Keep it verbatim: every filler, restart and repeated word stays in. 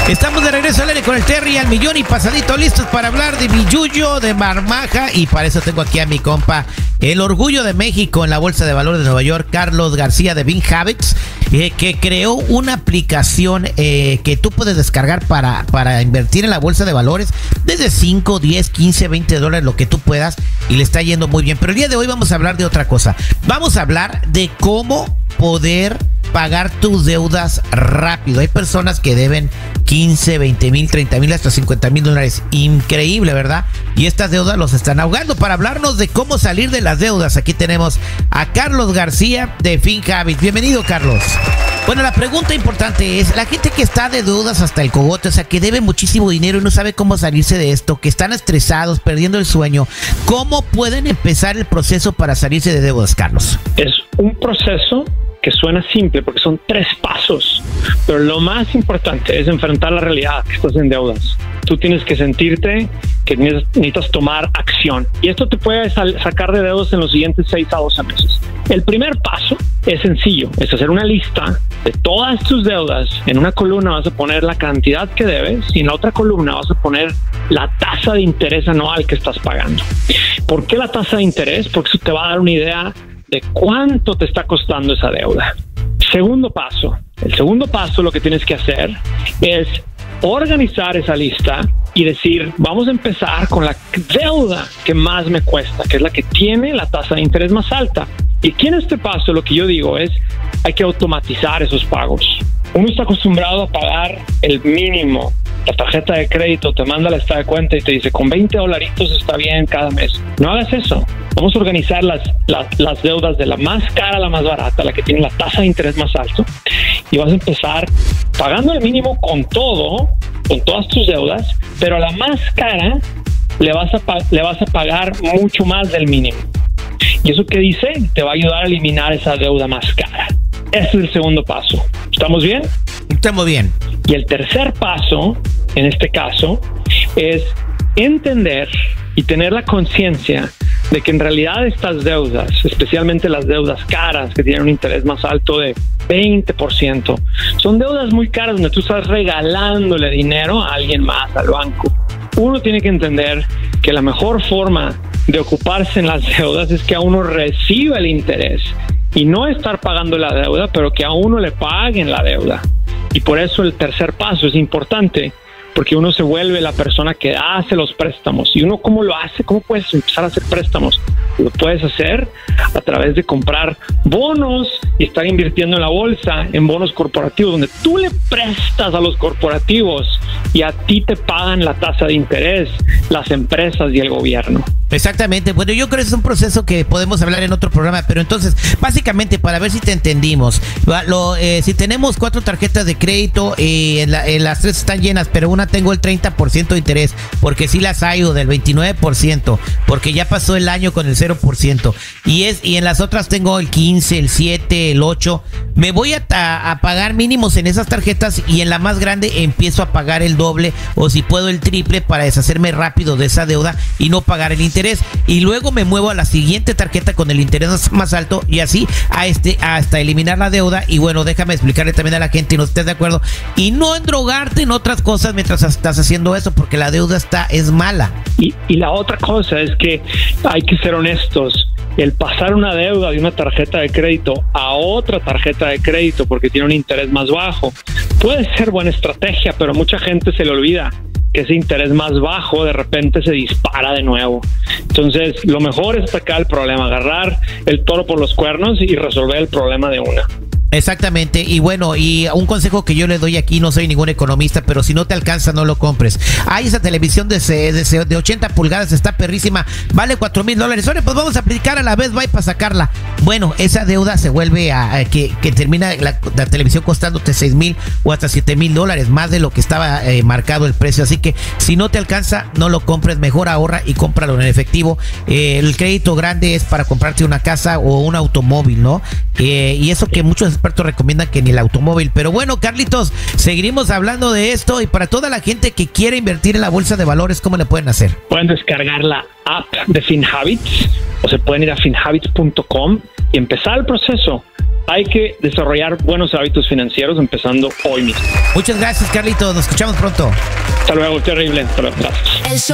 Estamos de regreso al aire con el Terry al millón y pasadito, listos para hablar de billullo, de marmaja, y para eso tengo aquí a mi compa, el orgullo de México en la Bolsa de Valores de Nueva York, Carlos García de FinHabits, eh, que creó una aplicación eh, que tú puedes descargar para, para invertir en la Bolsa de Valores desde cinco, diez, quince, veinte dólares, lo que tú puedas, y le está yendo muy bien. Pero el día de hoy vamos a hablar de otra cosa. Vamos a hablar de cómo poder pagar tus deudas rápido. Hay personas que deben quince, veinte mil, treinta mil, hasta cincuenta mil dólares. Increíble, ¿verdad? Y estas deudas los están ahogando. Para hablarnos de cómo salir de las deudas, aquí tenemos a Carlos García de FinHabits. Bienvenido, Carlos. Bueno, la pregunta importante es, la gente que está de deudas hasta el cogote, o sea, que debe muchísimo dinero y no sabe cómo salirse de esto, que están estresados, perdiendo el sueño, ¿cómo pueden empezar el proceso para salirse de deudas, Carlos? Es un proceso que suena simple porque son tres pasos, pero lo más importante es enfrentar la realidad que estás en deudas. Tú tienes que sentirte que necesitas tomar acción, y esto te puede sacar de deudas en los siguientes seis a doce meses. El primer paso es sencillo, es hacer una lista de todas tus deudas. En una columna vas a poner la cantidad que debes y en la otra columna vas a poner la tasa de interés anual que estás pagando. ¿Por qué la tasa de interés? Porque eso te va a dar una idea de cuánto te está costando esa deuda. Segundo paso. El segundo paso, lo que tienes que hacer es organizar esa lista y decir, vamos a empezar con la deuda que más me cuesta, que es la que tiene la tasa de interés más alta. Y aquí en este paso lo que yo digo es, hay que automatizar esos pagos. Uno está acostumbrado a pagar el mínimo. La tarjeta de crédito te manda la estado de cuenta y te dice, con veinte dolaritos está bien cada mes. No hagas eso. Vamos a organizar las, las, las deudas de la más cara a la más barata, la que tiene la tasa de interés más alto, y vas a empezar pagando el mínimo con todo, con todas tus deudas, pero a la más cara le vas a, le vas a pagar mucho más del mínimo. ¿Y eso qué dice? Te va a ayudar a eliminar esa deuda más cara. Ese es el segundo paso. ¿Estamos bien? Estamos bien. Y el tercer paso, en este caso, es entender y tener la conciencia de que en realidad estas deudas, especialmente las deudas caras que tienen un interés más alto de veinte por ciento, son deudas muy caras donde tú estás regalándole dinero a alguien más, al banco. Uno tiene que entender que la mejor forma de ocuparse en las deudas es que a uno reciba el interés y no estar pagando la deuda, pero que a uno le paguen la deuda. Y por eso el tercer paso es importante, porque uno se vuelve la persona que hace los préstamos. ¿Y uno cómo lo hace? ¿Cómo puedes empezar a hacer préstamos? Lo puedes hacer a través de comprar bonos y estar invirtiendo en la bolsa, en bonos corporativos, donde tú le prestas a los corporativos y a ti te pagan la tasa de interés, las empresas y el gobierno. Exactamente. Bueno, yo creo que es un proceso que podemos hablar en otro programa, pero entonces, básicamente, para ver si te entendimos, lo, eh, si tenemos cuatro tarjetas de crédito, eh, la, eh, las tres están llenas, pero una tengo el treinta por ciento de interés, porque sí las hay, o del veintinueve por ciento, porque ya pasó el año con el cero por ciento, y es y en las otras tengo el quince, el siete, el ocho, me voy a, a, a pagar mínimos en esas tarjetas, y en la más grande empiezo a pagar el doble, o si puedo el triple, para deshacerme rápido de esa deuda y no pagar el interés. Y luego me muevo a la siguiente tarjeta con el interés más alto, y así a este hasta eliminar la deuda. Y bueno, déjame explicarle también a la gente, y no estés de acuerdo, y no endrogarte en otras cosas mientras estás haciendo eso, porque la deuda está es mala. Y, y la otra cosa es que hay que ser honestos. El pasar una deuda de una tarjeta de crédito a otra tarjeta de crédito porque tiene un interés más bajo puede ser buena estrategia, pero mucha gente se le olvida que ese interés más bajo de repente se dispara de nuevo. Entonces, lo mejor es atacar el problema, agarrar el toro por los cuernos y resolver el problema de una. Exactamente. Y bueno, y un consejo que yo le doy aquí, no soy ningún economista, pero si no te alcanza, no lo compres. Hay esa televisión de, de, de ochenta pulgadas, está perrísima, vale cuatro mil dólares. Oye, pues vamos a aplicar a la Best Buy para sacarla. Bueno, esa deuda se vuelve a, a que, que termina la, la televisión costándote seis mil o hasta siete mil dólares, más de lo que estaba eh, marcado el precio. Así que si no te alcanza, no lo compres, mejor ahorra y cómpralo en efectivo. Eh, el crédito grande es para comprarte una casa o un automóvil, ¿no? Eh, y eso que muchos expertos recomiendan, que ni el automóvil. Pero bueno, Carlitos, seguiremos hablando de esto, y para toda la gente que quiere invertir en la bolsa de valores, ¿cómo le pueden hacer? Pueden descargar la app de FinHabits, o se pueden ir a finhabits punto com y empezar el proceso hay que desarrollar buenos hábitos financieros empezando hoy mismo. Muchas gracias, Carlitos. Nos escuchamos pronto. Hasta luego, terrible. Hasta luego. Gracias.